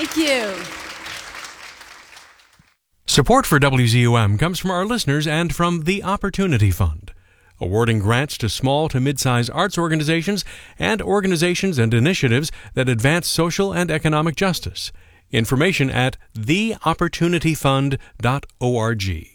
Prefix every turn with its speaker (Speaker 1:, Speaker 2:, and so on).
Speaker 1: Thank you.
Speaker 2: Support for WZUM comes from our listeners and from the Opportunity Fund, awarding grants to small to mid-size arts organizations and initiatives that advance social and economic justice. Information at theopportunityfund.org.